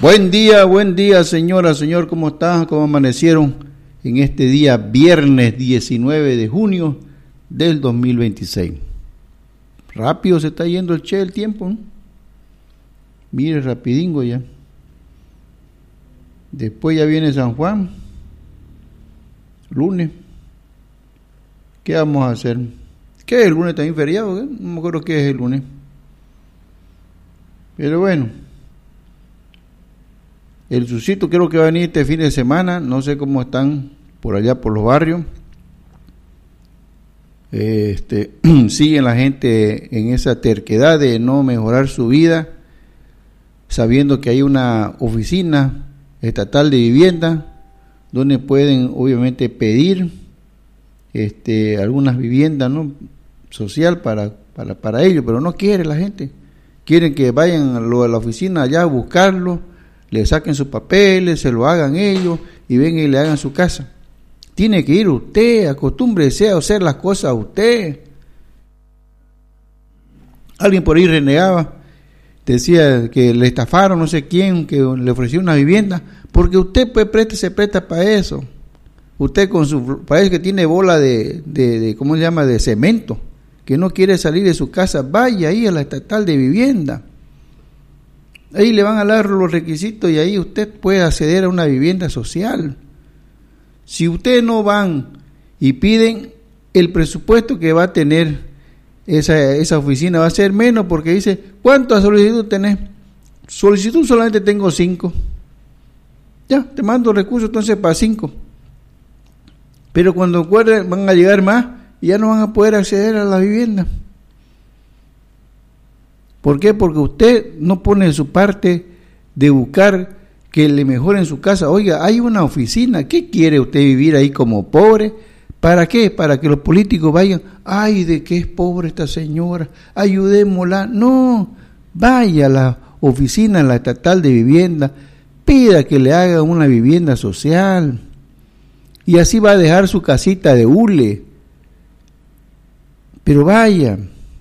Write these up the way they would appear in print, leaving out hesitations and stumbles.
Buen día, señora, señor, ¿cómo están? ¿Cómo amanecieron en este día viernes 19 de junio del 2026? Rápido se está yendo el tiempo, ¿no? Mire, rapidingo ya. Después ya viene San Juan, lunes. ¿Qué vamos a hacer? ¿Qué es el lunes también feriado? No me acuerdo qué es el lunes. Pero bueno, el Susito creo que va a venir este fin de semana. No sé cómo están por allá por los barrios. Siguen la gente en esa terquedad de no mejorar su vida, sabiendo que hay una oficina estatal de vivienda donde pueden obviamente pedir algunas viviendas, ¿no?, social para ellos, pero no quiere la gente. Quieren que vayan a la oficina allá a buscarlo, le saquen sus papeles, se lo hagan ellos y vengan y le hagan su casa. Tiene que ir usted, acostúmbrese a hacer las cosas usted. Alguien por ahí renegaba, decía que le estafaron no sé quién, que le ofreció una vivienda, porque usted pues se presta para eso. Usted parece que tiene bola de ¿cómo se llama?, de cemento, que no quiere salir de su casa. Vaya ahí a la estatal de vivienda. Ahí le van a dar los requisitos y ahí usted puede acceder a una vivienda social. Si ustedes no van y piden, el presupuesto que va a tener esa oficina va a ser menos, porque dice, ¿cuántas solicitudes tenés? Solicitud solamente tengo 5. Ya, te mando recursos entonces para 5. Pero cuando acuerden van a llegar más y ya no van a poder acceder a la vivienda. ¿Por qué? Porque usted no pone de su parte de buscar que le mejoren su casa. Oiga, hay una oficina. ¿Qué quiere usted vivir ahí como pobre? ¿Para qué? Para que los políticos vayan, ay, de qué es pobre esta señora, ayudémosla. No, vaya a la oficina, la estatal de vivienda, pida que le haga una vivienda social. Y así va a dejar su casita de hule. Pero vaya,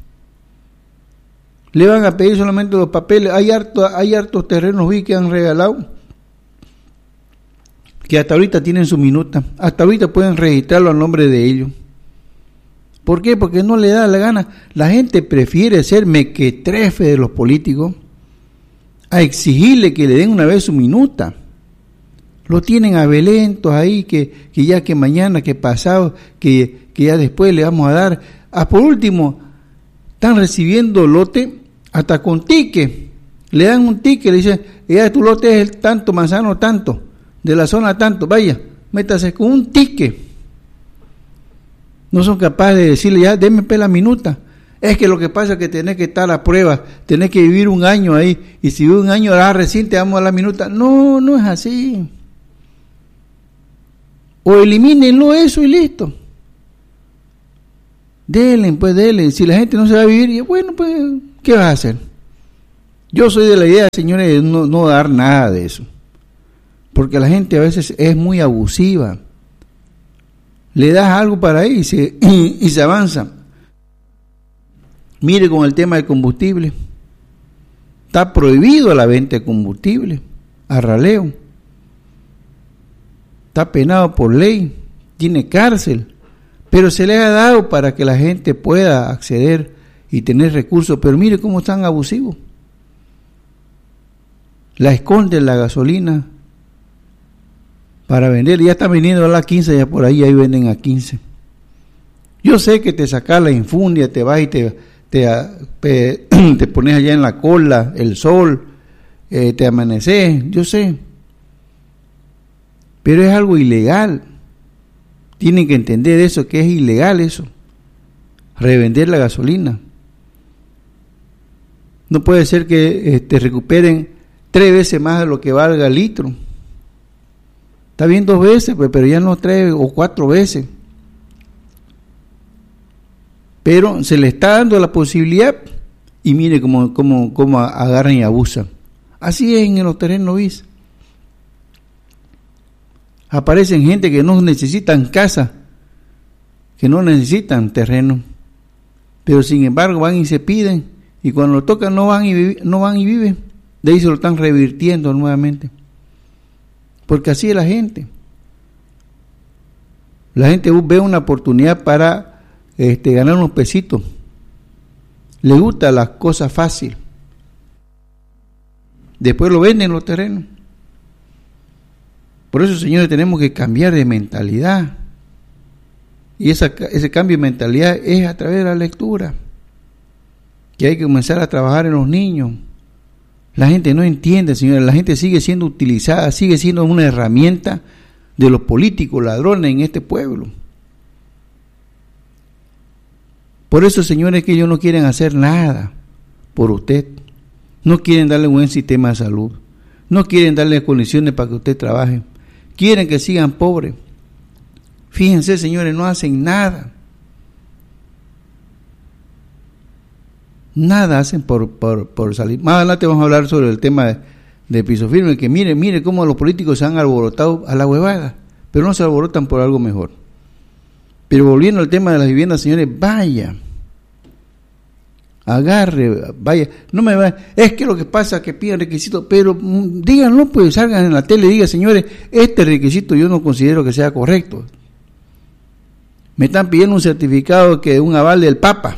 le van a pedir solamente los papeles. Hay hartos terrenos que han regalado, que hasta ahorita tienen su minuta, hasta ahorita pueden registrarlo a nombre de ellos. ¿Por qué? Porque no le da la gana. La gente prefiere ser mequetrefe de los políticos a exigirle que le den una vez su minuta. Lo tienen a belentos ahí, que ya que mañana, que pasado, que ya después le vamos a dar. Por último, están recibiendo lote hasta con ticket. Le dan un ticket, le dicen, ya tu lote es el tanto, manzano tanto, de la zona tanto, vaya, métase con un ticket. No son capaces de decirle, ya, déme la minuta. Es que lo que pasa es que tenés que estar a prueba, tenés que vivir un año ahí, y si vive un año recién te damos a la minuta. No, no es así. O elimínenlo eso y listo. Denle. Si la gente no se va a vivir, bueno, pues, ¿qué vas a hacer? Yo soy de la idea, señores, de no dar nada de eso. Porque la gente a veces es muy abusiva. Le das algo para ahí y se avanza. Mire con el tema del combustible. Está prohibido la venta de combustible a raleo. Está penado por ley, tiene cárcel, pero se le ha dado para que la gente pueda acceder y tener recursos. Pero mire cómo están abusivos. La esconden la gasolina para vender. Ya está vendiendo a las 15, ya por ahí venden a 15. Yo sé que te sacas la infundia, te vas y te pones allá en la cola, el sol, te amaneces, yo sé. Pero es algo ilegal. Tienen que entender eso, que es ilegal eso. Revender la gasolina. No puede ser que recuperen 3 veces más de lo que valga el litro. Está bien 2 veces, pues, pero ya no 3 o 4 veces. Pero se le está dando la posibilidad y mire cómo agarran y abusan. Así es en los terrenos bis. Aparecen gente que no necesitan casa, que no necesitan terreno, pero sin embargo van y se piden, y cuando lo tocan no van y viven. De ahí se lo están revirtiendo nuevamente. Porque así es la gente. La gente ve una oportunidad para ganar unos pesitos. Le gustan las cosas fáciles. Después lo venden los terrenos. Por eso, señores, tenemos que cambiar de mentalidad. Y ese cambio de mentalidad es a través de la lectura. Que hay que comenzar a trabajar en los niños. La gente no entiende, señores. La gente sigue siendo utilizada, sigue siendo una herramienta de los políticos ladrones en este pueblo. Por eso, señores, que ellos no quieren hacer nada por usted. No quieren darle un buen sistema de salud. No quieren darle condiciones para que usted trabaje. Quieren que sigan pobres. Fíjense, señores, no hacen nada. Nada hacen por salir. Más adelante vamos a hablar sobre el tema de piso firme, que mire cómo los políticos se han alborotado a la huevada, pero no se alborotan por algo mejor. Pero volviendo al tema de las viviendas, señores, vaya, agarre, vaya, no me va, es que lo que pasa es que piden requisitos, pero díganlo, pues salgan en la tele y digan, señores, este requisito yo no considero que sea correcto. Me están pidiendo un certificado, un aval del Papa.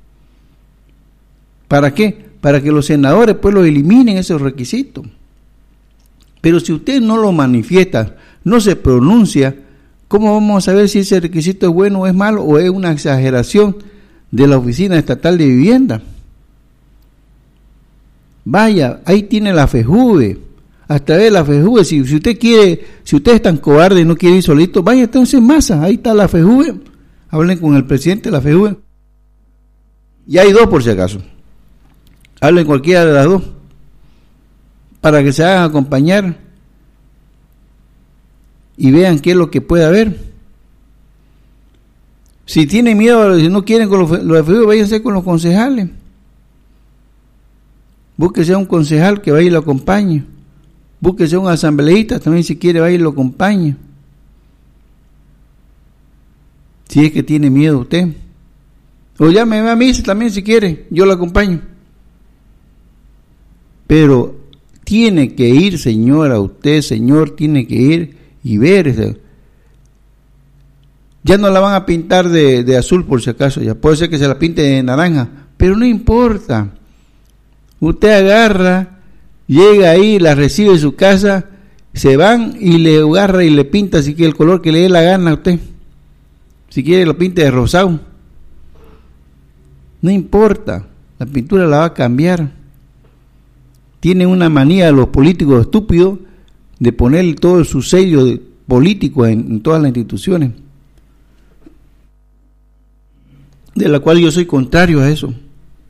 ¿Para qué? Para que los senadores pues lo eliminen esos requisitos. Pero si usted no lo manifiesta, no se pronuncia, ¿cómo vamos a saber si ese requisito es bueno o es malo o es una exageración de la Oficina Estatal de Vivienda? Vaya, ahí tiene la FEJUVE, a través de la FEJUVE, si usted quiere, si usted es tan cobarde y no quiere ir solito, vaya entonces en masa, ahí está la FEJUVE, hablen con el presidente de la FEJUVE, y hay dos por si acaso. Hablen cualquiera de las dos para que se hagan acompañar y vean qué es lo que puede haber. Si tienen miedo, si no quieren con los FEJUVE, váyanse con los concejales. Búsquese a un concejal que vaya y lo acompañe. Búsquese a un asambleísta también, si quiere, vaya y lo acompañe. Si es que tiene miedo usted. O llámeme a mí también si quiere, yo lo acompaño. Pero tiene que ir, señora, usted, señor, tiene que ir y ver. Ya no la van a pintar de azul por si acaso, ya puede ser que se la pinte de naranja, pero no importa. Usted agarra, llega ahí, la recibe en su casa, se van y le agarra y le pinta si quiere el color que le dé la gana a usted. Si quiere lo pinte de rosado. No importa, la pintura la va a cambiar. Tienen una manía los políticos estúpidos de poner todo su sello político en todas las instituciones, de la cual yo soy contrario a eso.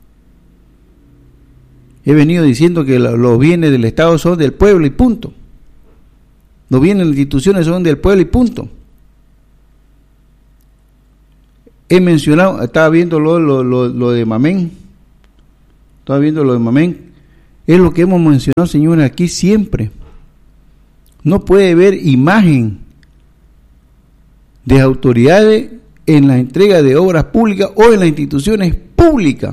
He venido diciendo que los bienes del Estado son del pueblo y punto. Los bienes de las instituciones son del pueblo y punto. He mencionado, estaba viendo lo de Mamén. Es lo que hemos mencionado, señores, aquí siempre. No puede haber imagen de autoridades en la entrega de obras públicas o en las instituciones públicas.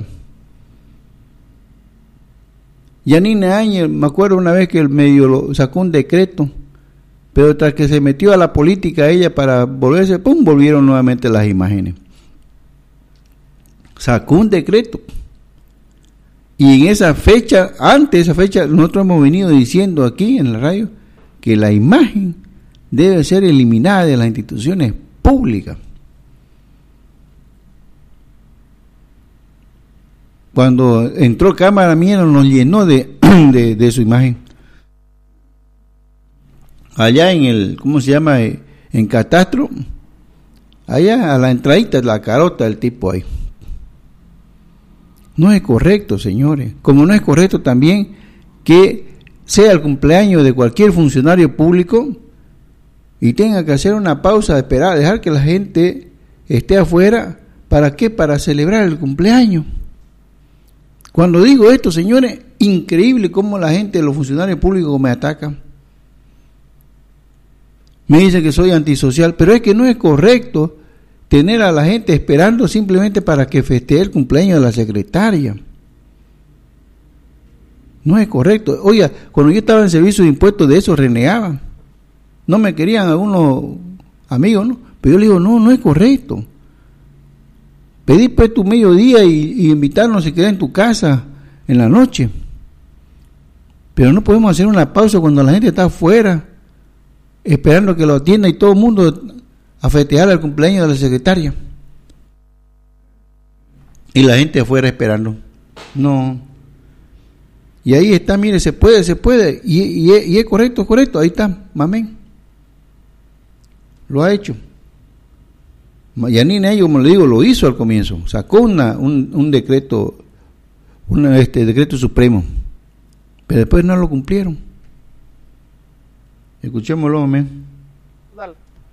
Yanine Áñez, me acuerdo una vez que el medio sacó un decreto, pero tras que se metió a la política ella para volverse, ¡pum!, volvieron nuevamente las imágenes. Sacó un decreto. Y en esa fecha, antes de esa fecha, nosotros hemos venido diciendo aquí en la radio que la imagen debe ser eliminada de las instituciones públicas. Cuando entró Cámara Miera nos llenó de su imagen. Allá en el, ¿cómo se llama? En Catastro, allá a la entradita de la carota del tipo ahí. No es correcto, señores. Como no es correcto también que sea el cumpleaños de cualquier funcionario público y tenga que hacer una pausa, esperar, dejar que la gente esté afuera. ¿Para qué? Para celebrar el cumpleaños. Cuando digo esto, señores, increíble cómo la gente, los funcionarios públicos me atacan. Me dicen que soy antisocial, pero es que no es correcto tener a la gente esperando simplemente para que festeje el cumpleaños de la secretaria. No es correcto. Oiga, cuando yo estaba en servicio de impuestos, de eso renegaban. No me querían algunos amigos, ¿no? Pero yo le digo, no es correcto. Pedí pues tu mediodía y invitarnos si queda en tu casa en la noche. Pero no podemos hacer una pausa cuando la gente está afuera, esperando que lo atienda y todo el mundo a festejar el cumpleaños de la secretaria. Y la gente afuera esperando. No. Y ahí está, mire, se puede. Y es correcto, ahí está, amén. Lo ha hecho. Yanine, como le digo, lo hizo al comienzo. Sacó un decreto, decreto supremo. Pero después no lo cumplieron. Escuchémoslo, amén. Dale.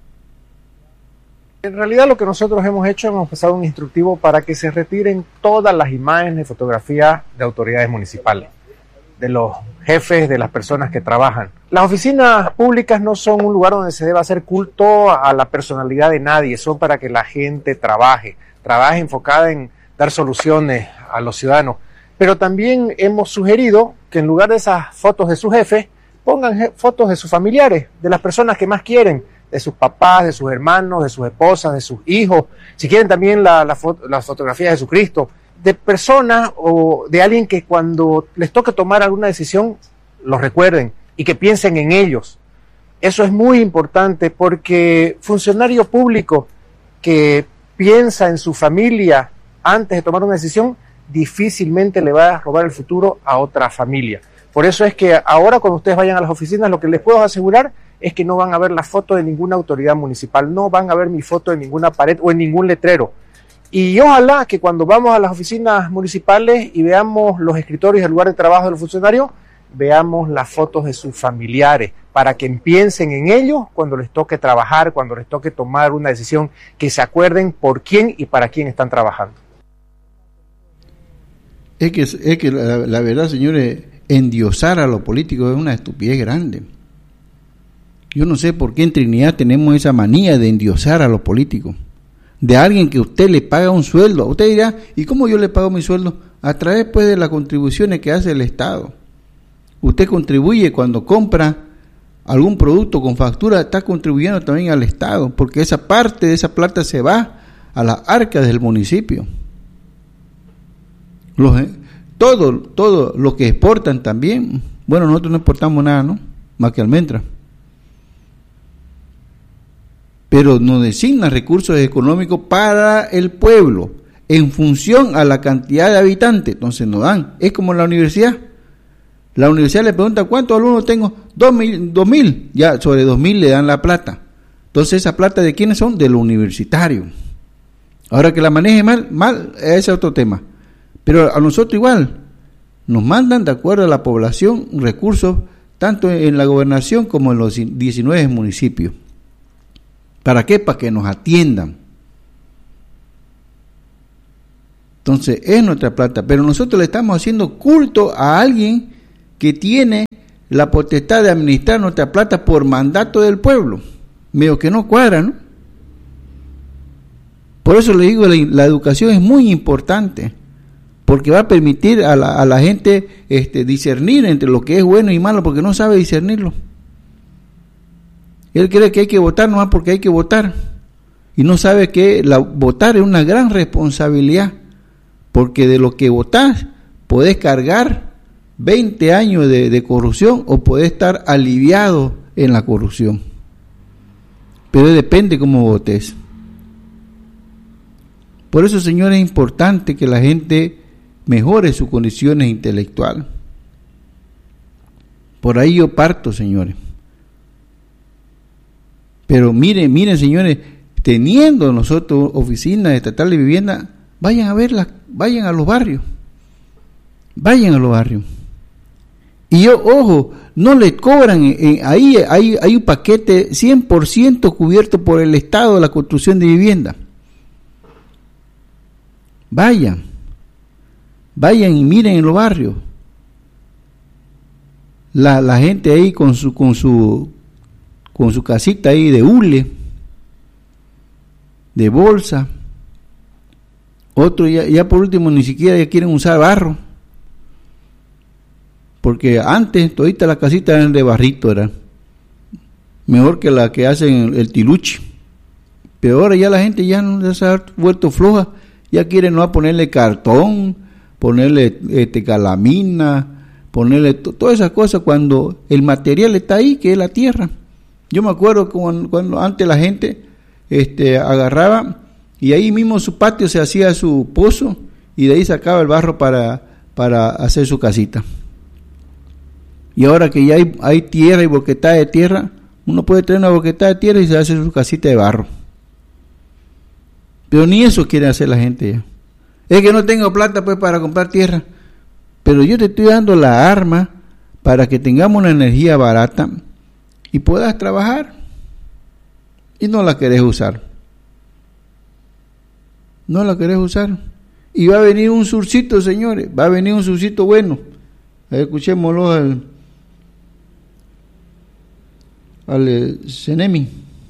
En realidad lo que nosotros hemos hecho, hemos pasado un instructivo para que se retiren todas las imágenes y fotografías de autoridades municipales, de los jefes, de las personas que trabajan. Las oficinas públicas no son un lugar donde se deba hacer culto a la personalidad de nadie, son para que la gente trabaje enfocada en dar soluciones a los ciudadanos. Pero también hemos sugerido que en lugar de esas fotos de sus jefes, pongan fotos de sus familiares, de las personas que más quieren, de sus papás, de sus hermanos, de sus esposas, de sus hijos, si quieren también las fotografías de Jesucristo, de personas o de alguien que cuando les toque tomar alguna decisión, los recuerden y que piensen en ellos. Eso es muy importante porque funcionario público que piensa en su familia antes de tomar una decisión, difícilmente le va a robar el futuro a otra familia. Por eso es que ahora cuando ustedes vayan a las oficinas, lo que les puedo asegurar es que no van a ver la foto de ninguna autoridad municipal, no van a ver mi foto en ninguna pared o en ningún letrero. Y ojalá que cuando vamos a las oficinas municipales y veamos los escritorios, el lugar de trabajo de los funcionarios, veamos las fotos de sus familiares, para que piensen en ellos cuando les toque trabajar, cuando les toque tomar una decisión, que se acuerden por quién y para quién están trabajando. Es que la verdad, señores, endiosar a los políticos es una estupidez grande. Yo no sé por qué en Trinidad tenemos esa manía de endiosar a los políticos. De alguien que usted le paga un sueldo. Usted dirá, ¿y cómo yo le pago mi sueldo? A través pues de las contribuciones que hace el Estado. Usted contribuye cuando compra algún producto con factura, está contribuyendo también al Estado, porque esa parte de esa plata se va a las arcas del municipio. Todo lo que exportan también, bueno, nosotros no exportamos nada, ¿no? Más que almendras. Pero nos designa recursos económicos para el pueblo, en función a la cantidad de habitantes, entonces nos dan. Es como la universidad. La universidad le pregunta, ¿cuántos alumnos tengo? 2.000. Ya sobre 2.000 le dan la plata. Entonces, ¿esa plata de quiénes son? De los universitarios. Ahora que la maneje mal, ese es otro tema. Pero a nosotros igual, nos mandan de acuerdo a la población recursos, tanto en la gobernación como en los 19 municipios. ¿Para qué? Para que nos atiendan. Entonces, es nuestra plata, pero nosotros le estamos haciendo culto a alguien que tiene la potestad de administrar nuestra plata por mandato del pueblo. Medio que no cuadra, ¿no? Por eso le digo, la educación es muy importante, porque va a permitir a la gente discernir entre lo que es bueno y malo, porque no sabe discernirlo. Él cree que hay que votar nomás porque hay que votar, y no sabe que votar es una gran responsabilidad, porque de lo que votás podés cargar 20 años de corrupción o podés estar aliviado en la corrupción. Pero depende cómo votes. Por eso, señores, es importante que la gente mejore sus condiciones intelectuales. Por ahí yo parto, señores. Pero miren, señores, teniendo nosotros oficinas estatales de vivienda, vayan a verlas, vayan a los barrios. Vayan a los barrios. Y ojo, no le cobran, ahí hay un paquete 100% cubierto por el Estado de la construcción de vivienda. Vayan y miren en los barrios. La gente ahí con su casita ahí de hule, de bolsa. Otros ya por último ni siquiera ya quieren usar barro. porque antes todita las casitas eran de barrito, era mejor que la que hacen el tiluche, pero ahora ya la gente ya no se ha vuelto floja, ya quieren no ponerle cartón, ponerle calamina, ponerle todas esas cosas cuando el material está ahí, que es la tierra. Yo me acuerdo cuando antes la gente agarraba y ahí mismo su patio se hacía su pozo y de ahí sacaba el barro para hacer su casita. Y ahora que ya hay tierra y boquetada de tierra, uno puede tener una boquetada de tierra y se hace su casita de barro. Pero ni eso quiere hacer la gente ya. Es que no tengo plata pues para comprar tierra. Pero yo te estoy dando la arma para que tengamos una energía barata y puedas trabajar. Y no la querés usar. No la querés usar. Y va a venir un surcito, señores. Va a venir un surcito bueno. Escuchémoslo al Cenemi.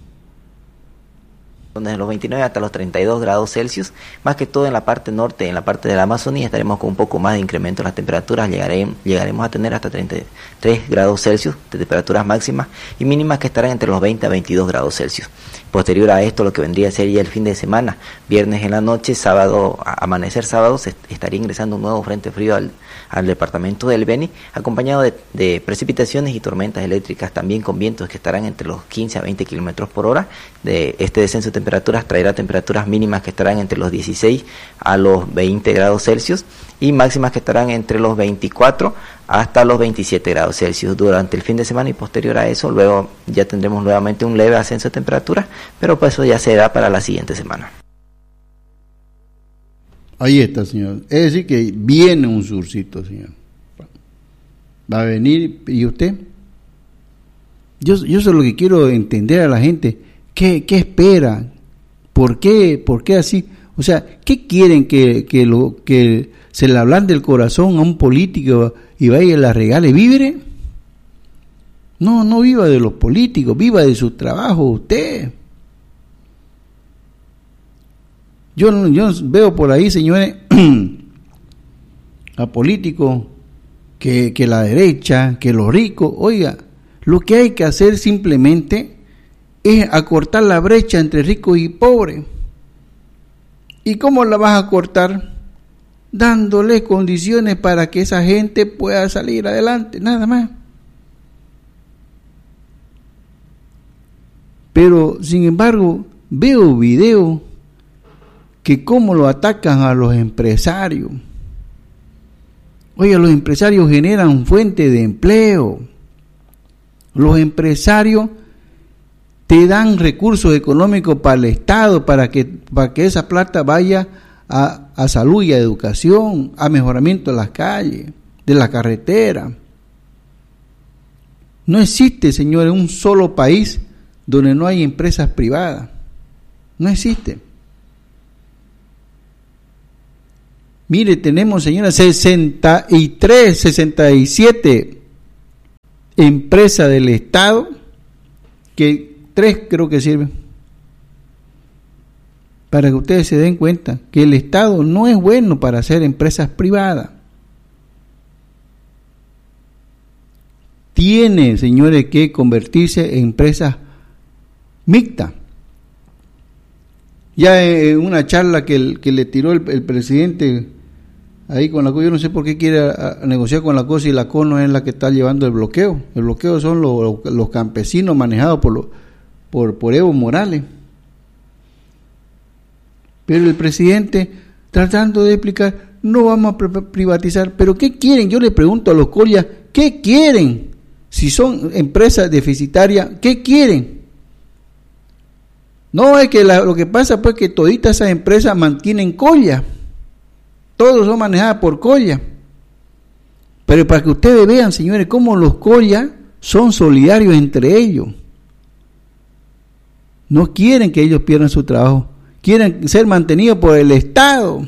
Desde los 29 hasta los 32 grados Celsius, más que todo en la parte norte, en la parte de la Amazonía, estaremos con un poco más de incremento en las temperaturas, llegaremos a tener hasta 33 grados Celsius de temperaturas máximas y mínimas que estarán entre los 20 a 22 grados Celsius. Posterior a esto, lo que vendría a ser ya el fin de semana, viernes en la noche, sábado, amanecer sábado, se estaría ingresando un nuevo frente frío al departamento del Beni, acompañado de precipitaciones y tormentas eléctricas, también con vientos que estarán entre los 15 a 20 kilómetros por hora. De este descenso de temperaturas traerá temperaturas mínimas que estarán entre los 16 a los 20 grados Celsius y máximas que estarán entre los 24 hasta los 27 grados Celsius durante el fin de semana, y posterior a eso luego ya tendremos nuevamente un leve ascenso de temperaturas, pero pues eso ya será para la siguiente semana. Ahí está, señor. Es decir que viene un surcito, señor. Va a venir. ¿Y usted? Yo eso es lo que quiero entender a la gente. ¿Qué espera? ¿Por qué así? O sea, ¿qué quieren que se le hablan del corazón a un político y vaya y la regale víveres? No viva de los políticos, viva de su trabajo usted. Yo veo por ahí, señores, a políticos que la derecha, que los ricos, oiga, lo que hay que hacer simplemente es acortar la brecha entre ricos y pobres. ¿Y cómo la vas a cortar? Dándole condiciones para que esa gente pueda salir adelante, nada más. Pero, sin embargo, veo videos que cómo lo atacan a los empresarios. Oye, los empresarios generan fuente de empleo. Los empresarios te dan recursos económicos para el Estado, para que esa plata vaya a salud y a educación, a mejoramiento de las calles, de la carretera. No existe, señores, un solo país donde no hay empresas privadas. No existe. Mire, tenemos, señora, 67 empresas del Estado, que 3 creo que sirven. Para que ustedes se den cuenta que el Estado no es bueno para hacer empresas privadas. Tiene, señores, que convertirse en empresas mixtas. Ya en una charla que le tiró el presidente ahí con la cosa, yo no sé por qué quiere negociar con la cosa y la cosa no es la que está llevando el bloqueo. El bloqueo son los campesinos manejados por Evo Morales. Pero el presidente tratando de explicar, no vamos a privatizar. ¿Pero qué quieren? Yo le pregunto a los Colla, ¿qué quieren? Si son empresas deficitarias, ¿qué quieren? No, es que lo que pasa pues que toditas esas empresas mantienen Colla. Todos son manejadas por Colla. Pero para que ustedes vean, señores, cómo los Colla son solidarios entre ellos. No quieren que ellos pierdan su trabajo. Quieren ser mantenidos por el Estado.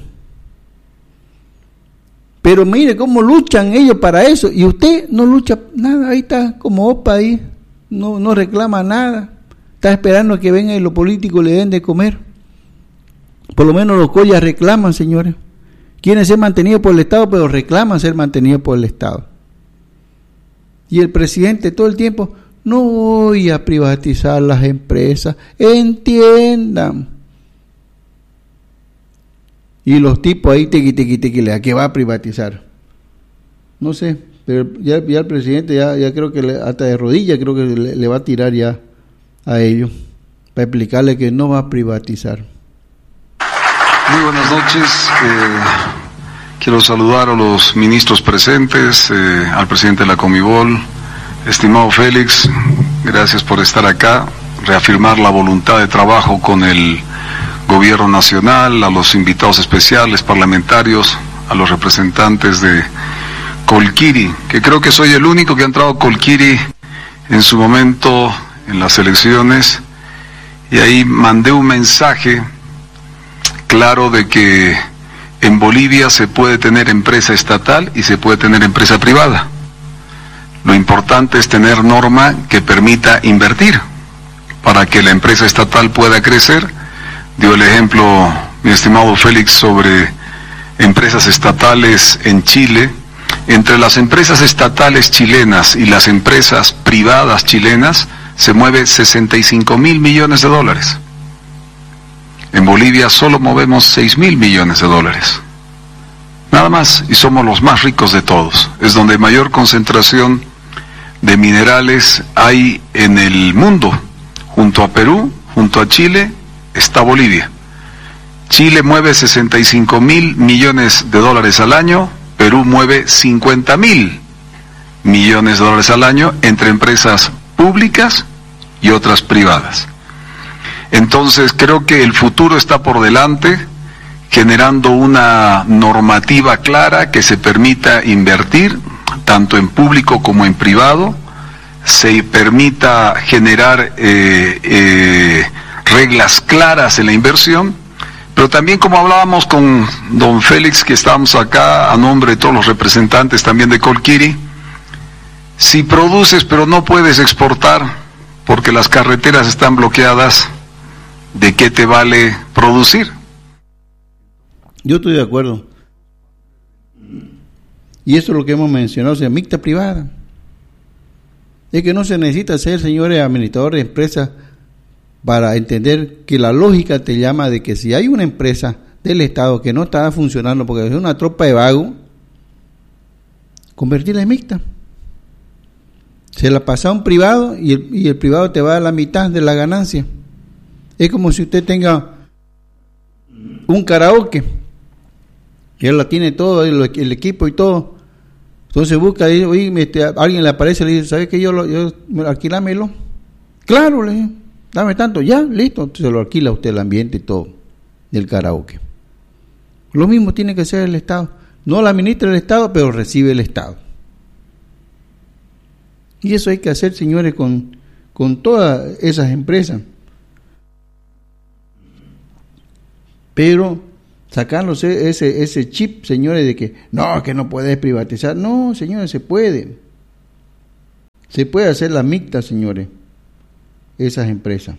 Pero mire cómo luchan ellos para eso. Y usted no lucha nada. Ahí está como opa ahí. No reclama nada. Está esperando que vengan y los políticos le den de comer. Por lo menos los Collas reclaman, señores. Quieren ser mantenidos por el Estado, pero reclaman ser mantenidos por el Estado. Y el presidente todo el tiempo, no voy a privatizar las empresas, entiendan. Y los tipos ahí, ¿a qué va a privatizar? No sé, pero ya el presidente, ya creo que hasta de rodillas, creo que le va a tirar ya a ellos, para explicarle que no va a privatizar. Muy buenas noches. Quiero saludar a los ministros presentes, al presidente de la Comibol. Estimado Félix, gracias por estar acá, reafirmar la voluntad de trabajo con el Gobierno Nacional, a los invitados especiales, parlamentarios, a los representantes de Colquiri, que creo que soy el único que ha entrado a Colquiri en su momento en las elecciones, y ahí mandé un mensaje claro de que en Bolivia se puede tener empresa estatal y se puede tener empresa privada. Lo importante es tener norma que permita invertir para que la empresa estatal pueda crecer. Dio el ejemplo, mi estimado Félix, sobre empresas estatales en Chile. Entre las empresas estatales chilenas y las empresas privadas chilenas se mueve 65.000 millones de dólares. En Bolivia solo movemos 6.000 millones de dólares. Nada más, y somos los más ricos de todos. Es donde mayor concentración de minerales hay en el mundo. Junto a Perú, junto a Chile, está Bolivia. Chile mueve 65.000 millones de dólares al año, Perú mueve 50.000 millones de dólares al año entre empresas públicas y otras privadas. Entonces creo que el futuro está por delante, generando una normativa clara que se permita invertir, tanto en público como en privado, se permita generar reglas claras en la inversión, pero también, como hablábamos con don Félix, que estábamos acá a nombre de todos los representantes también de Colquiri, si produces pero no puedes exportar porque las carreteras están bloqueadas, ¿de qué te vale producir? Yo estoy de acuerdo. Y eso es lo que hemos mencionado, o sea, mixta privada. Es que no se necesita ser, señores administradores de empresas, para entender que la lógica te llama de que si hay una empresa del Estado que no está funcionando porque es una tropa de vagos, convertirla en mixta. Se la pasa a un privado y el privado te va a dar la mitad de la ganancia. Es como si usted tenga un karaoke, y él la tiene todo, el equipo y todo. Entonces busca, y oye, alguien le aparece y le dice, ¿sabes qué? Yo alquilámelo. Claro, le digo, dame tanto, ya, listo. Se lo alquila a usted el ambiente y todo del karaoke. Lo mismo tiene que ser el Estado. No la administra el Estado, pero recibe el Estado. Y eso hay que hacer, señores, con todas esas empresas. Pero sacándose ese chip, señores, de que no puedes privatizar. No, señores, se puede. Se puede hacer la mixta, señores, esas empresas.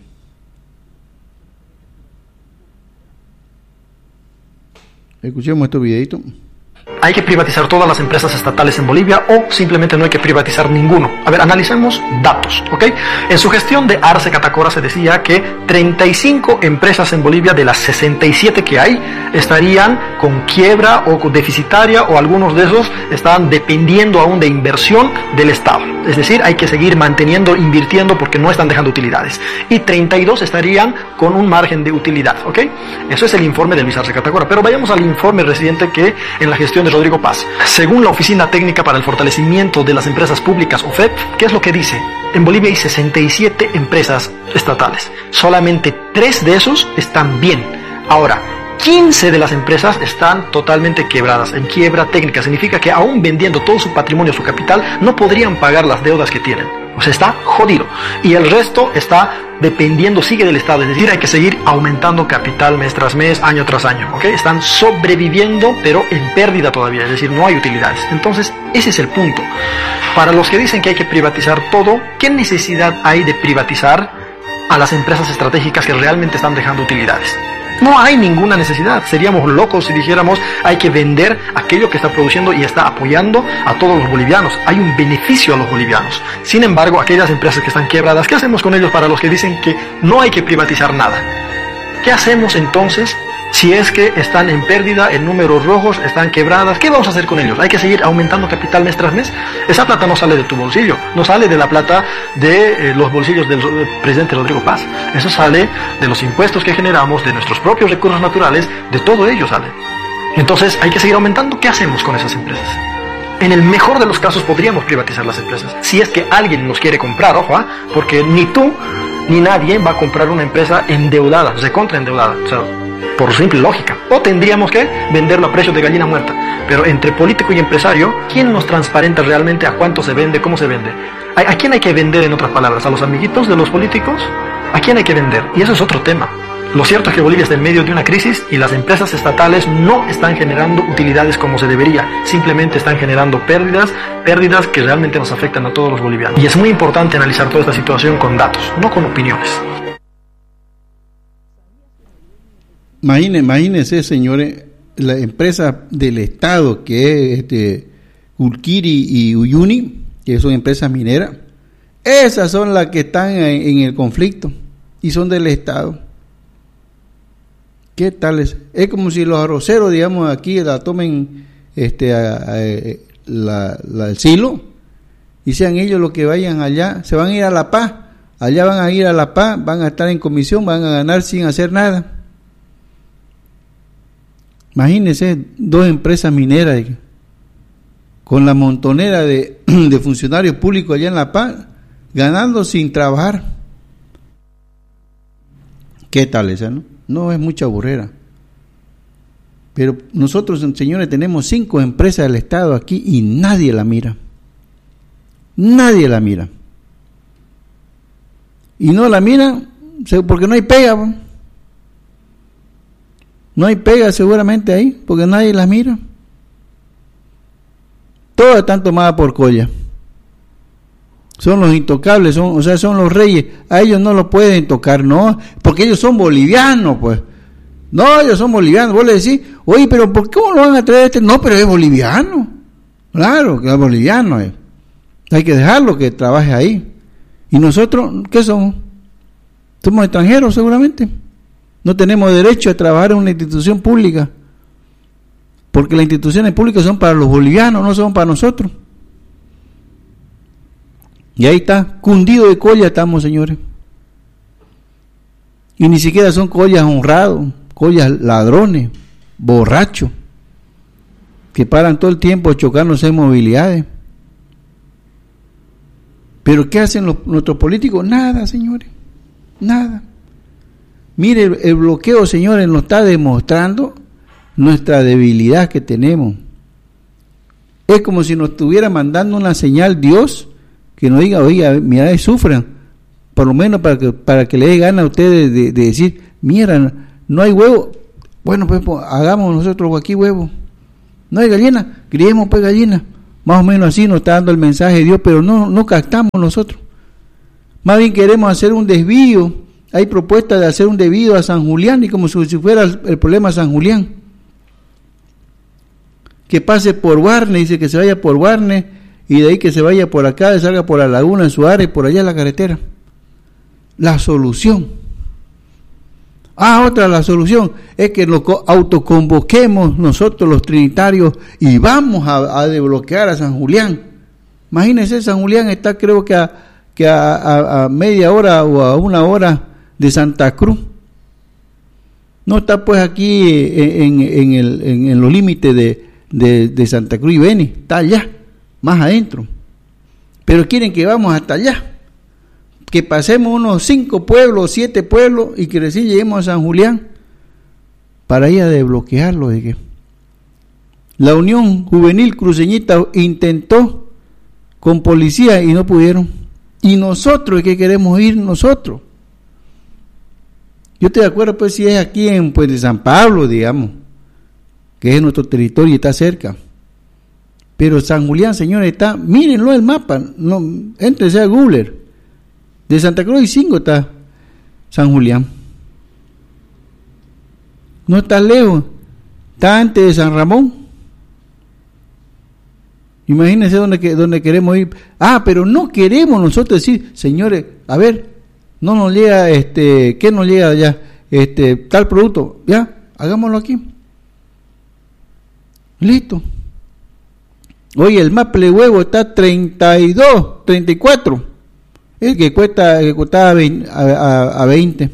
Escuchemos este videito. ¿Hay que privatizar todas las empresas estatales en Bolivia o simplemente no hay que privatizar ninguno? A ver, analicemos datos, ¿ok? En su gestión de Arce Catacora se decía que 35 empresas en Bolivia de las 67 que hay estarían con quiebra o deficitaria, o algunos de esos estaban dependiendo aún de inversión del Estado. Es decir, hay que seguir invirtiendo porque no están dejando utilidades. Y 32 estarían con un margen de utilidad, ¿ok? Eso es el informe de Luis Arce Catacora. Pero vayamos al informe reciente que en la gestión de Rodrigo Paz. Según la Oficina Técnica para el Fortalecimiento de las Empresas Públicas, OFEP, ¿qué es lo que dice? En Bolivia hay 67 empresas estatales. Solamente 3 de esos están bien. Ahora, 15 de las empresas están totalmente quebradas, en quiebra técnica. Significa que aún vendiendo todo su patrimonio, su capital, no podrían pagar las deudas que tienen. O sea, está jodido. Y el resto está dependiendo, sigue del Estado. Es decir, hay que seguir aumentando capital mes tras mes, año tras año. ¿Ok? Están sobreviviendo, pero en pérdida todavía. Es decir, no hay utilidades. Entonces, ese es el punto. Para los que dicen que hay que privatizar todo, ¿qué necesidad hay de privatizar a las empresas estratégicas que realmente están dejando utilidades? No hay ninguna necesidad. Seríamos locos si dijéramos hay que vender aquello que está produciendo y está apoyando a todos los bolivianos. Hay un beneficio a los bolivianos. Sin embargo, aquellas empresas que están quebradas, ¿qué hacemos con ellos para los que dicen que no hay que privatizar nada? ¿Qué hacemos entonces si es que están en pérdida, en números rojos, están quebradas? ¿Qué vamos a hacer con ellos? ¿Hay que seguir aumentando capital mes tras mes? Esa plata no sale de tu bolsillo, no sale de la plata de los bolsillos del presidente Rodrigo Paz. Eso sale de los impuestos que generamos, de nuestros propios recursos naturales, de todo ello sale. Entonces hay que seguir aumentando. ¿Qué hacemos con esas empresas? En el mejor de los casos podríamos privatizar las empresas. Si es que alguien nos quiere comprar, ojo, porque ni tú ni nadie va a comprar una empresa endeudada, recontra endeudada. O sea, por simple lógica. O tendríamos que venderlo a precio de gallina muerta. Pero entre político y empresario, ¿quién nos transparenta realmente a cuánto se vende, cómo se vende? ¿A quién hay que vender, en otras palabras? ¿A los amiguitos de los políticos? ¿A quién hay que vender? Y eso es otro tema. Lo cierto es que Bolivia está en medio de una crisis y las empresas estatales no están generando utilidades como se debería. Simplemente están generando pérdidas que realmente nos afectan a todos los bolivianos. Y es muy importante analizar toda esta situación con datos, no con opiniones. Imagínense, señores, la empresa del Estado que es Ulquiri y Uyuni, que son empresas mineras, esas son las que están en el conflicto y son del Estado. ¿Qué tal es? Es como si los arroceros, digamos, aquí la tomen el silo y sean ellos los que vayan allá, se van a ir a La Paz, allá van a ir a La Paz, van a estar en comisión, van a ganar sin hacer nada. Imagínense dos empresas mineras con la montonera de funcionarios públicos allá en La Paz, ganando sin trabajar. ¿Qué tal esa, no? No, es mucha burrera. Pero nosotros, señores, tenemos 5 empresas del Estado aquí y nadie la mira. Nadie la mira. Y no la mira porque no hay pega. No hay pega seguramente ahí, porque nadie las mira. Todas están tomadas por colla. Son los intocables, son los reyes. A ellos no los pueden tocar, no, porque ellos son bolivianos, pues. No, ellos son bolivianos. Vos le decís, oye, pero ¿por qué lo van a traer este? No, pero es boliviano. Claro, que es boliviano. Hay que dejarlo que trabaje ahí. ¿Y nosotros qué somos? Somos extranjeros seguramente. No tenemos derecho a trabajar en una institución pública, porque las instituciones públicas son para los bolivianos, no son para nosotros. Y ahí está, cundido de colla estamos, señores. Y ni siquiera son collas honrados, collas ladrones, borrachos, que paran todo el tiempo chocándose en movilidades. Pero ¿qué hacen nuestros políticos? Nada, señores, nada. Mire, el bloqueo, señores, nos está demostrando nuestra debilidad que tenemos. Es como si nos estuviera mandando una señal Dios, que nos diga, oiga, mira, sufran, por lo menos para que le dé gana a ustedes de decir, mira, no hay huevo, bueno, pues hagamos nosotros aquí huevo. No hay gallina, criemos pues gallina. Más o menos así nos está dando el mensaje de Dios, pero no captamos nosotros. Más bien queremos hacer un desvío. Hay propuestas de hacer un desvío a San Julián, y como si fuera el problema San Julián. Que pase por Guarne, dice que se vaya por Guarne, y de ahí que se vaya por acá, salga por la laguna en Suárez, por allá en la carretera. La solución. La solución es que nos autoconvoquemos nosotros los trinitarios y vamos a desbloquear a San Julián. Imagínense, San Julián está creo que a media hora o a 1 hora de Santa Cruz. No está pues aquí en los límites de Santa Cruz y Beni, está allá, más adentro. Pero quieren que vamos hasta allá, que pasemos unos 5 pueblos, 7 pueblos y que recién lleguemos a San Julián para ir a desbloquearlo. De que la Unión Juvenil Cruceñita intentó con policía y no pudieron. Y nosotros, ¿qué queremos ir nosotros? Yo estoy de acuerdo, pues, si es aquí en Puente de San Pablo, digamos, que es nuestro territorio y está cerca. Pero San Julián, señores, está, mírenlo el mapa, no, éntrese a Google. De Santa Cruz y Cinco está San Julián. No está lejos, está antes de San Ramón. Imagínense dónde queremos ir. Pero no queremos nosotros decir, señores, a ver, no nos llega, ¿qué nos llega allá? Tal producto, ya, hagámoslo aquí. Listo. Oye, el maple huevo está 32, 34. El que costaba a 20.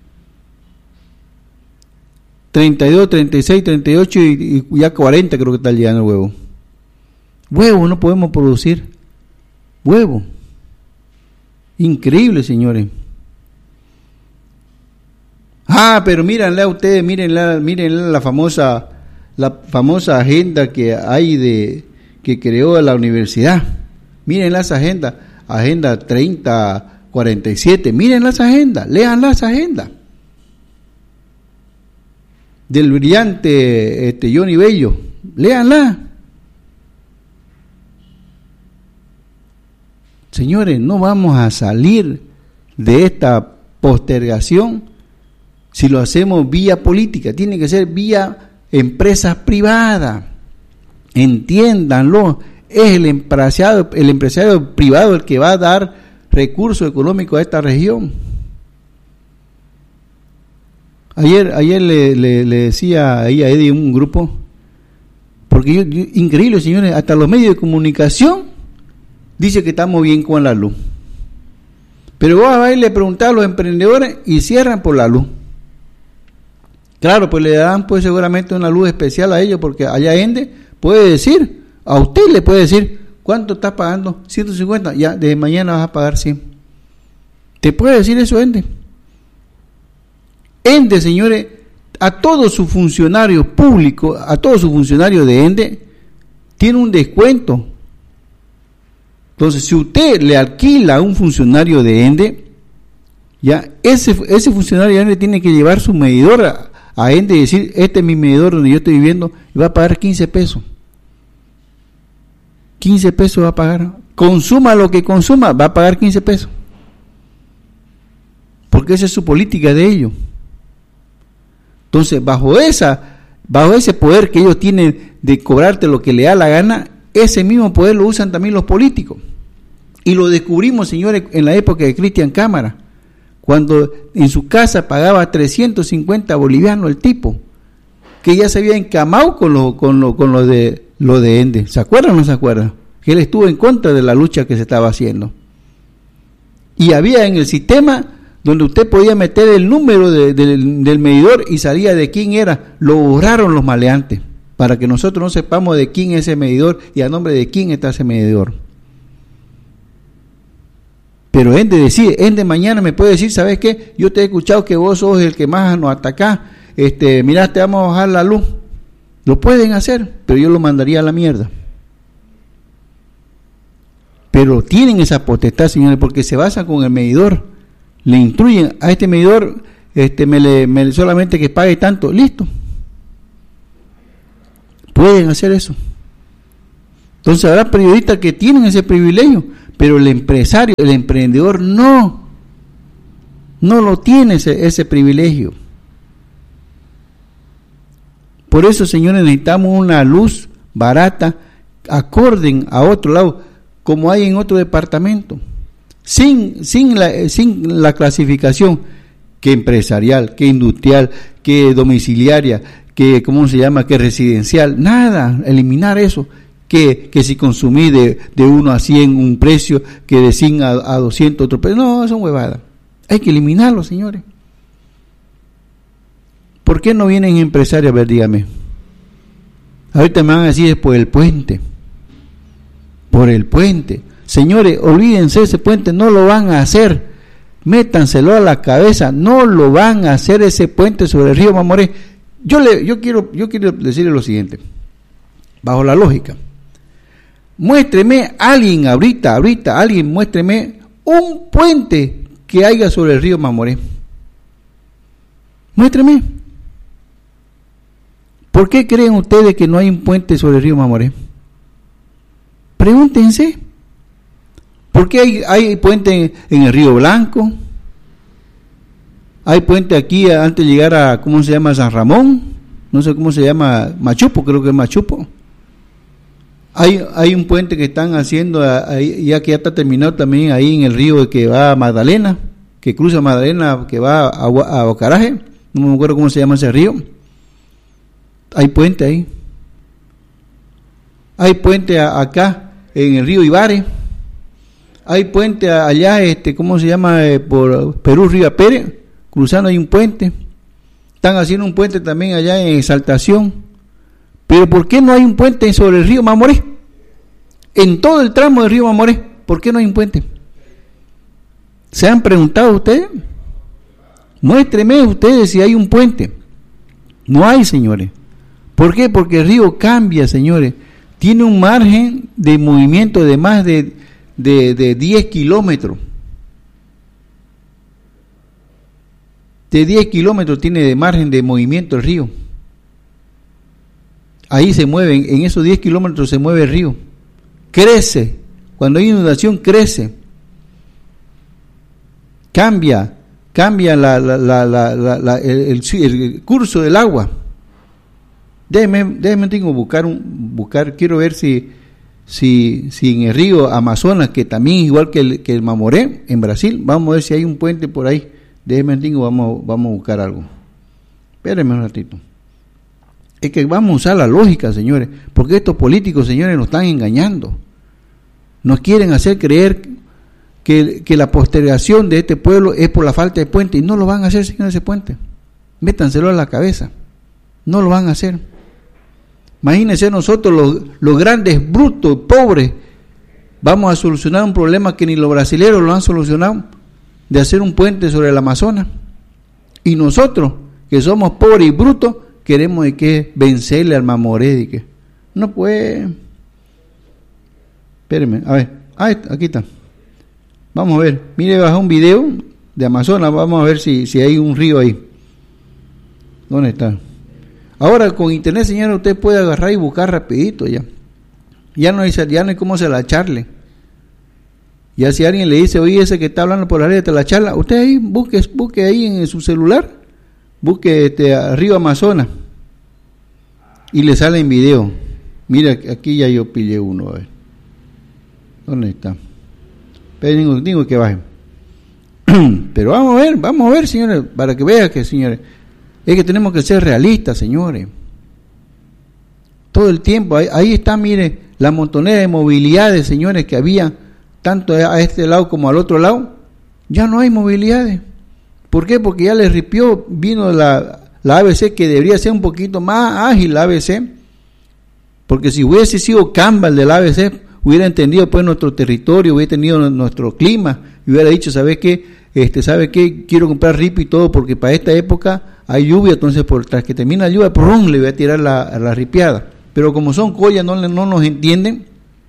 32, 36, 38 y ya 40 creo que está llegando el huevo. Huevo no podemos producir. Huevo. Increíble, señores. Pero mírenla ustedes, mírenla la famosa agenda que hay que creó la universidad. Mírenla esa agenda 3047. Mírenla esa agenda, léanla esa agenda. Del brillante Johnny Bello, léanla. Señores, no vamos a salir de esta postergación si lo hacemos vía política. Tiene que ser vía empresas privadas. Entiéndanlo, es el empresario privado el que va a dar recursos económicos a esta región. Ayer le decía ahí a Eddie en un grupo, porque increíble, señores, hasta los medios de comunicación dice que estamos bien con la luz, pero vos a ir le preguntar a los emprendedores y cierran por la luz. Claro, pues le dan pues seguramente una luz especial a ellos, porque allá Ende puede decir, a usted le puede decir, ¿cuánto estás pagando? 150, ya, desde mañana vas a pagar 100. ¿Te puede decir eso Ende? Ende, señores, a todos sus funcionarios públicos, a todos sus funcionarios de Ende, tiene un descuento. Entonces, si usted le alquila a un funcionario de Ende, ya ese funcionario de Ende tiene que llevar su medidor a Ende y decir, este es mi medidor donde yo estoy viviendo, y va a pagar 15 pesos. 15 pesos va a pagar. Consuma lo que consuma, va a pagar 15 pesos. Porque esa es su política de ellos. Entonces, bajo ese poder que ellos tienen de cobrarte lo que le da la gana, ese mismo poder lo usan también los políticos. Y lo descubrimos, señores, en la época de Cristian Cámara, cuando en su casa pagaba 350 bolivianos el tipo, que ya se había encamado con lo de Ende. ¿Se acuerdan o no se acuerdan? Que él estuvo en contra de la lucha que se estaba haciendo. Y había en el sistema donde usted podía meter el número del medidor y salía de quién era. Lo borraron los maleantes, para que nosotros no sepamos de quién es ese medidor y a nombre de quién está ese medidor. Pero Ende decide, Ende mañana me puede decir, ¿sabes qué? Yo te he escuchado que vos sos el que más nos atacás, mirá, te vamos a bajar la luz. Lo pueden hacer, pero yo lo mandaría a la mierda. Pero tienen esa potestad, señores, porque se basan con el medidor. Le instruyen a este medidor, solamente que pague tanto, listo. Pueden hacer eso. Entonces habrá periodistas que tienen ese privilegio, pero el empresario, el emprendedor no lo tiene ese privilegio. Por eso, señores, necesitamos una luz barata, acorde a otro lado, como hay en otro departamento, sin la clasificación que empresarial, que industrial, que domiciliaria, que ¿cómo se llama?, que residencial, nada, eliminar eso. Que si consumí de 1 a 100 un precio, que de 100 a 200 otro precio, no, son huevadas. Hay que eliminarlo, señores. ¿Por qué no vienen empresarios? A ver, dígame. Ahorita me van a decir es por el puente. Por el puente. Señores, olvídense ese puente, no lo van a hacer. Métanselo a la cabeza, no lo van a hacer ese puente sobre el río Mamoré. Yo quiero decirle lo siguiente, bajo la lógica. Muéstreme alguien ahorita, alguien muéstreme un puente que haya sobre el río Mamoré. Muéstreme. ¿Por qué creen ustedes que no hay un puente sobre el río Mamoré? Pregúntense. ¿Por qué hay puente en el río Blanco? Hay puente aquí antes de llegar a, ¿cómo se llama? San Ramón, no sé cómo se llama, Machupo, creo que es Machupo. Hay un puente que están haciendo, ahí, ya que ya está terminado también ahí en el río que va a Magdalena, que cruza Magdalena, que va a Bocaraje, no me acuerdo cómo se llama ese río. Hay puente ahí. Hay puente acá en el río Ibarre. Hay puente allá, ¿cómo se llama? Por Perú, Río Pérez, cruzando hay un puente. Están haciendo un puente también allá en Exaltación. Pero ¿por qué no hay un puente sobre el río Mamoré? En todo el tramo del río Mamoré, ¿por qué no hay un puente? ¿Se han preguntado ustedes? Muéstrenme ustedes si hay un puente. No hay, señores. ¿Por qué? Porque el río cambia, señores. Tiene un margen de movimiento de más de 10 kilómetros. De 10 kilómetros tiene de margen de movimiento el río. Ahí se mueven, en esos 10 kilómetros se mueve el río. Crece. Cuando hay inundación, crece. Cambia el curso del agua. Déjeme buscar, quiero ver si en el río Amazonas, que también igual que el Mamoré, en Brasil, vamos a ver si hay un puente por ahí. Déjeme vamos a buscar algo. Espérenme un ratito. Es que vamos a usar la lógica, señores, porque estos políticos, señores, nos están engañando. Nos quieren hacer creer que la postergación de este pueblo es por la falta de puente, y no lo van a hacer, señores, ese puente. Métanselo a la cabeza. No lo van a hacer. Imagínense nosotros, los grandes, brutos, pobres, vamos a solucionar un problema que ni los brasileños lo han solucionado, de hacer un puente sobre el Amazonas. Y nosotros, que somos pobres y brutos, queremos de que vencerle al Mamoré, que no puede. Espérenme, a ver, aquí está. Vamos a ver, mire, bajé un video de Amazonas, vamos a ver si hay un río ahí. ¿Dónde está? Ahora con internet, señora, usted puede agarrar y buscar rapidito ya. Ya no hay cómo se la charle. Ya si alguien le dice, oye, ese que está hablando por la red te la charla, usted ahí busque ahí en su celular, busque río Amazonas y le sale en video. Mira, aquí ya yo pillé uno, a ver. ¿Dónde está? Pero digo que baje. Pero vamos a ver, señores, para que vean que, señores, es que tenemos que ser realistas, señores. Todo el tiempo, ahí está, mire, la montonera de movilidades, señores, que había tanto a este lado como al otro lado. Ya no hay movilidades. ¿Por qué? Porque ya le ripió, vino la ABC, que debería ser un poquito más ágil la ABC, porque si hubiese sido Campbell del ABC, hubiera entendido pues nuestro territorio, hubiera tenido nuestro clima, y hubiera dicho, ¿sabe qué? Quiero comprar ripio y todo, porque para esta época hay lluvia, entonces tras que termina la lluvia, ¡prum!, le voy a tirar la ripiada. Pero como son collas, no nos entienden.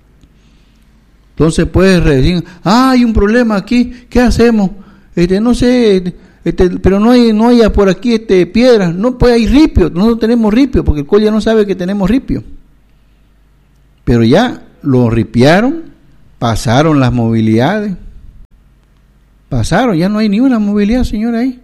Entonces puedes decir, hay un problema aquí, ¿qué hacemos? No sé, pero no hay por aquí piedras, no, pues hay ripio, no tenemos ripio, porque el colla no sabe que tenemos ripio. Pero ya lo ripiaron, pasaron las movilidades, ya no hay ni una movilidad, señora, ahí.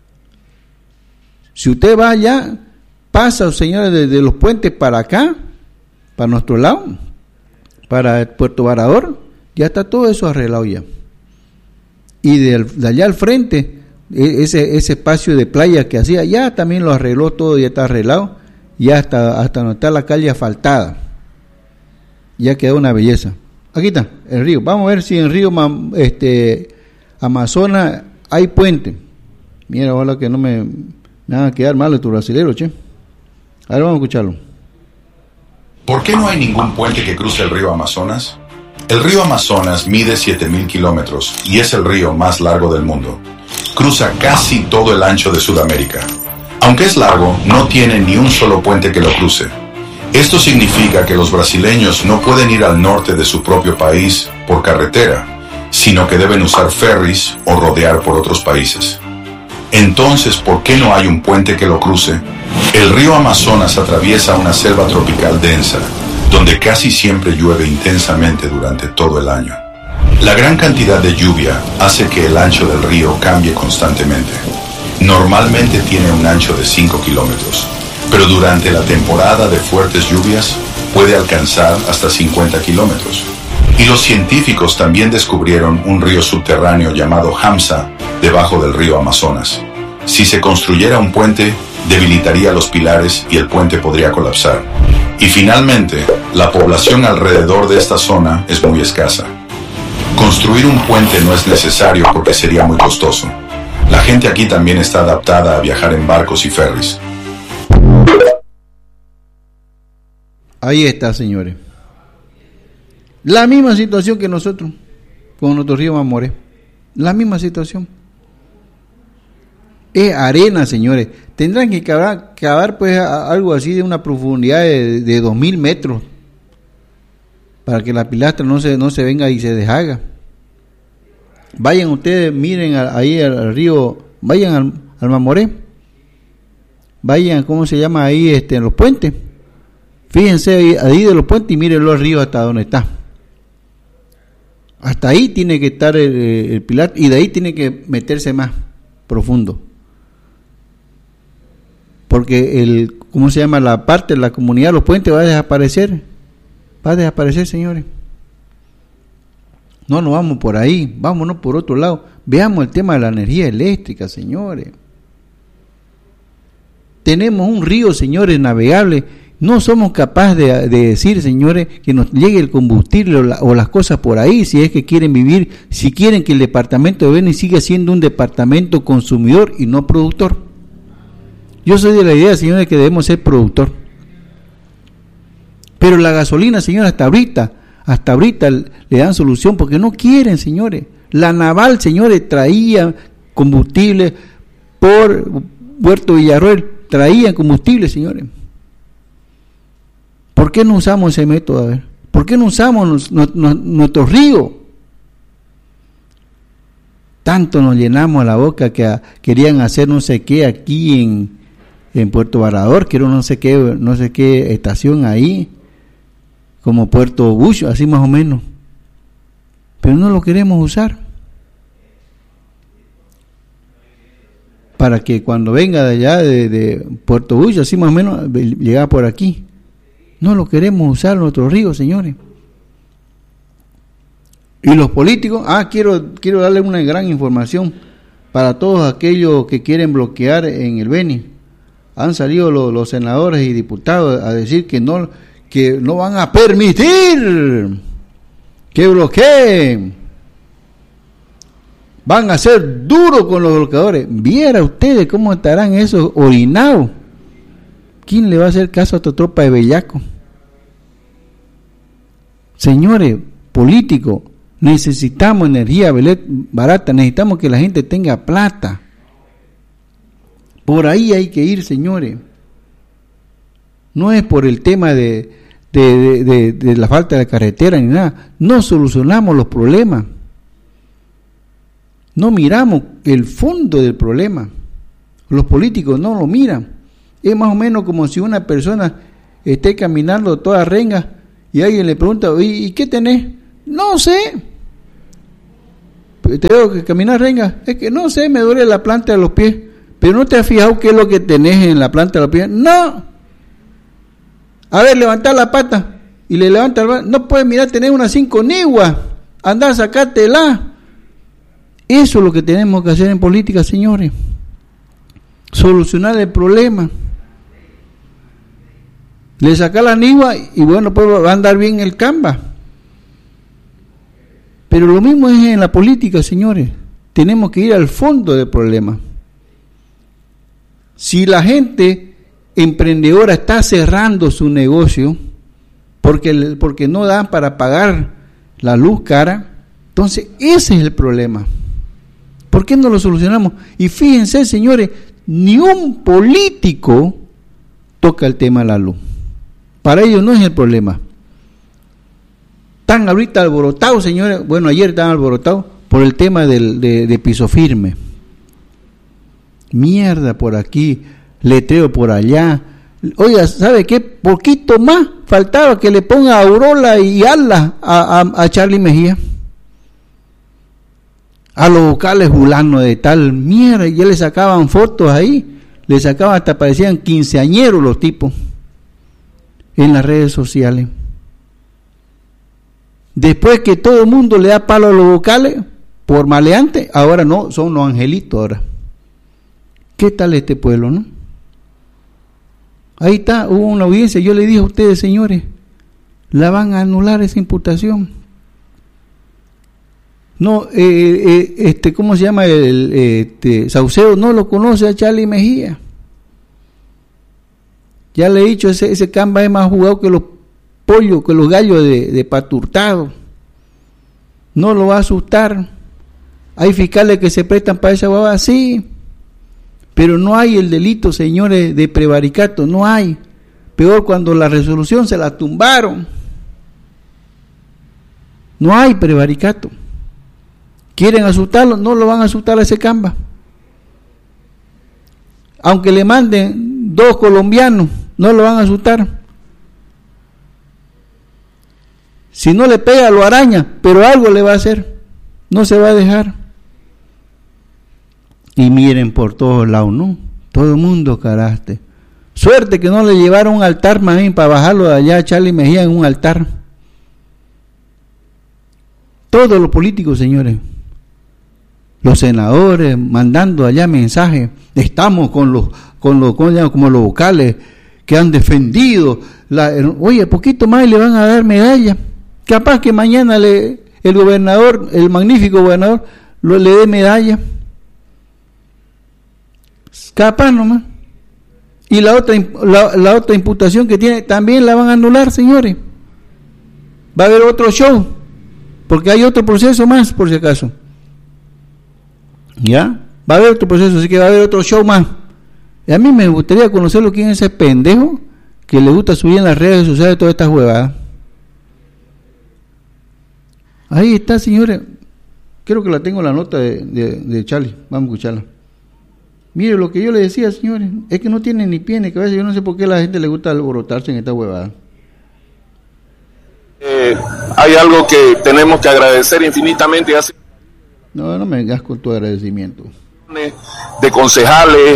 Si usted va allá, pasa, señores, desde los puentes para acá, para nuestro lado, para Puerto Varador, ya está todo eso arreglado ya. Y de allá al frente, ese espacio de playa que hacía, ya también lo arregló todo, ya está arreglado, ya hasta donde está la calle asfaltada. Ya quedó una belleza. Aquí está, el río. Vamos a ver si en el río Amazonas hay puente. Mira, ojalá que no me van a quedar mal estos brasileños, che. A ver, vamos a escucharlo. ¿Por qué no hay ningún puente que cruce el río Amazonas? El río Amazonas mide 7.000 kilómetros y es el río más largo del mundo. Cruza casi todo el ancho de Sudamérica. Aunque es largo, no tiene ni un solo puente que lo cruce. Esto significa que los brasileños no pueden ir al norte de su propio país por carretera, sino que deben usar ferries o rodear por otros países. Entonces, ¿por qué no hay un puente que lo cruce? El río Amazonas atraviesa una selva tropical densa, donde casi siempre llueve intensamente durante todo el año. La gran cantidad de lluvia hace que el ancho del río cambie constantemente. Normalmente tiene un ancho de 5 kilómetros, pero durante la temporada de fuertes lluvias puede alcanzar hasta 50 kilómetros. Y los científicos también descubrieron un río subterráneo llamado Hamza debajo del río Amazonas. Si se construyera un puente, debilitaría los pilares y el puente podría colapsar. Y finalmente, la población alrededor de esta zona es muy escasa. Construir un puente no es necesario porque sería muy costoso. La gente aquí también está adaptada a viajar en barcos y ferries. Ahí está, señores. La misma situación que nosotros, con nuestro río Mamoré. La misma situación. Es arena, señores. Tendrán que cavar pues algo así de una profundidad de 2000 metros para que la pilastra no se venga y se deshaga. Vayan ustedes, miren ahí al río, vayan al Mamoré, vayan, ¿cómo se llama ahí? En los puentes. Fíjense ahí de los puentes y miren los ríos hasta donde está. Hasta ahí tiene que estar el pilar y de ahí tiene que meterse más profundo. Porque ¿cómo se llama? La parte de la comunidad, los puentes va a desaparecer. Va a desaparecer, señores. No nos vamos por ahí, vámonos por otro lado. Veamos el tema de la energía eléctrica, señores. Tenemos un río, señores, navegable. No somos capaces de decir, señores, que nos llegue el combustible o las cosas por ahí, si es que quieren vivir, si quieren que el departamento de Beni siga siendo un departamento consumidor y no productor. Yo soy de la idea, señores, que debemos ser productor. Pero la gasolina, señores, hasta ahorita le dan solución porque no quieren, señores. La naval, señores, traía combustible por Puerto Villarroel, traían combustible, señores. ¿Por qué no usamos ese método? A ver, ¿por qué no usamos nuestro río? Tanto nos llenamos la boca que querían hacer no sé qué aquí en Puerto Varador, quiero no sé qué estación ahí, como Puerto Bucho, así más o menos. Pero no lo queremos usar. Para que cuando venga de allá de Puerto Bucho, así más o menos, llegar por aquí. No lo queremos usar nuestro río, señores. Y los políticos, quiero darle una gran información para todos aquellos que quieren bloquear en el Beni. Han salido los senadores y diputados a decir que no van a permitir que bloqueen. Van a ser duros con los bloqueadores. Viera ustedes cómo estarán esos orinados. ¿Quién le va a hacer caso a esta tropa de bellacos? Señores políticos, necesitamos energía barata, necesitamos que la gente tenga plata. Por ahí hay que ir, señores. No es por el tema de la falta de carretera ni nada. No solucionamos los problemas. No miramos el fondo del problema. Los políticos no lo miran. Es más o menos como si una persona esté caminando toda renga y alguien le pregunta, ¿y qué tenés? No sé. Te digo que caminar renga. Es que no sé, me duele la planta de los pies. Pero no te has fijado qué es lo que tenés en la planta de los pies. No. A ver, levantar la pata. Y le levanta el brazo. No puedes mirar, tener una 5 niguas. Andar, sacártela. Eso es lo que tenemos que hacer en política, señores. Solucionar el problema. Le saca la nigua y bueno, pues va a andar bien el Canva. Pero lo mismo es en la política, señores. Tenemos que ir al fondo del problema. Si la gente emprendedora está cerrando su negocio porque no dan para pagar la luz cara, entonces ese es el problema. ¿Por qué no lo solucionamos? Y fíjense, señores, ni un político toca el tema de la luz. Para ellos no es el problema. Están ahorita alborotados, señores. Bueno, ayer estaban alborotados por el tema de piso firme. Mierda por aquí, letreo por allá. Oiga, ¿sabe qué? Poquito más faltaba que le ponga a Aurora y Ala a Charlie Mejía. a los vocales fulano de tal mierda, y ya le sacaban fotos ahí, le sacaban hasta parecían quinceañeros los tipos en las redes sociales. Después que todo el mundo le da palo a los vocales por maleante, ahora no, son los angelitos ahora. ¿Qué tal este pueblo, no? Ahí está, hubo una audiencia, yo le dije a ustedes, señores, la van a anular esa imputación. No, ¿cómo se llama? Saucedo no lo conoce a Charlie Mejía. Ya le he dicho, ese Camba es más jugado que los pollos, que los gallos de Pato Hurtado. No lo va a asustar. Hay fiscales que se prestan para esa huevada, sí, pero no hay el delito, señores, de prevaricato, no hay. Peor cuando la resolución se la tumbaron. No hay prevaricato. ¿Quieren asustarlo? No lo van a asustar a ese Camba. Aunque le manden 2 colombianos, no lo van a asustar. Si no le pega, lo araña, pero algo le va a hacer. No se va a dejar. Y miren por todos lados, ¿no? Todo el mundo caraste. Suerte que no le llevaron un altar, más bien, para bajarlo de allá a Charlie Mejía en un altar. Todos los políticos, señores, los senadores mandando allá mensajes, estamos con los vocales que han defendido oye, poquito más y le van a dar medalla. Capaz que mañana el gobernador, el magnífico gobernador, le dé medalla. Capaz nomás. Y la otra imputación que tiene también la van a anular, señores. Va a haber otro show, porque hay otro proceso más, por si acaso. ¿Ya? Va a haber otro proceso, así que va a haber otro show más. Y a mí me gustaría conocerlo, quién es ese pendejo que le gusta subir en las redes sociales todas estas huevadas. Ahí está, señores. Creo que la tengo la nota de Charlie. Vamos a escucharla. Mire, lo que yo le decía, señores, es que no tiene ni pie ni cabeza. Yo no sé por qué a la gente le gusta alborotarse en esta huevada. Hay algo que tenemos que agradecer infinitamente. No me vengas con tu agradecimiento. De concejales,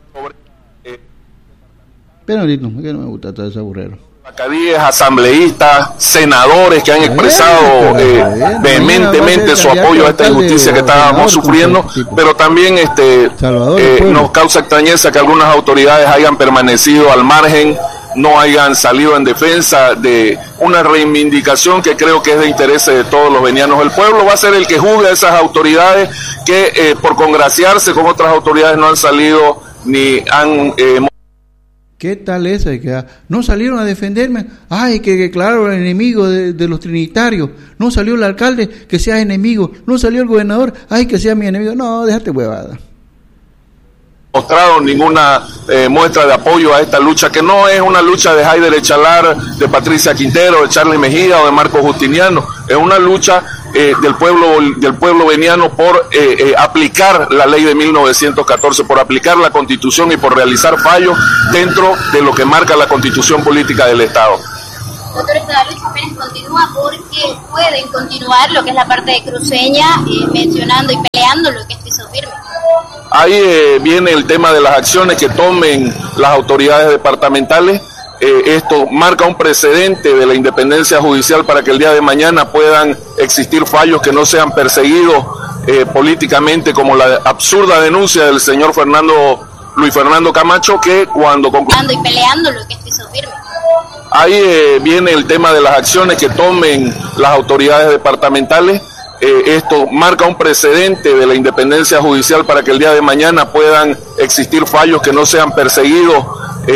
Pero ahorita, que no me gusta todo ese aburrero. alcaldías, asambleístas, senadores que han expresado vehementemente su apoyo a esta injusticia que estábamos sufriendo, pero también nos causa extrañeza que algunas autoridades hayan permanecido al margen, no hayan salido en defensa de una reivindicación que creo que es de interés de todos los venianos. El pueblo va a ser el que juzgue a esas autoridades que por congraciarse con otras autoridades no han salido ni han... ¿Qué tal esa? Que no salieron a defenderme. Ay, que declararon enemigo de los trinitarios. No salió el alcalde, que sea enemigo. No salió el gobernador, ay, que sea mi enemigo. No, déjate huevada. Mostraron ninguna muestra de apoyo a esta lucha, que no es una lucha de Haider Echalar, de Patricia Quintero, de Charlie Mejía o de Marco Justiniano. Es una lucha del pueblo veniano por aplicar la ley de 1914, por aplicar la Constitución y por realizar fallos dentro de lo que marca la Constitución política del Estado. Doctor, esta lucha apenas continúa porque pueden continuar lo que es la parte de cruceña, mencionando y peleando lo que es piso firme. Ahí viene el tema de las acciones que tomen las autoridades departamentales. Esto marca un precedente de la independencia judicial para que el día de mañana puedan existir fallos que no sean perseguidos políticamente, como la absurda denuncia del señor Luis Fernando Camacho, que cuando concluyendo y peleando lo que es piso firme. Ahí viene el tema de las acciones que tomen las autoridades departamentales. Esto marca un precedente de la independencia judicial para que el día de mañana puedan existir fallos que no sean perseguidos